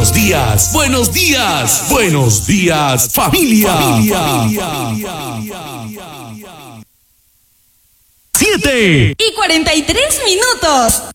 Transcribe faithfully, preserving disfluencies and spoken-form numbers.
Buenos días, buenos días, buenos días, familia. Siete y cuarenta y tres minutos.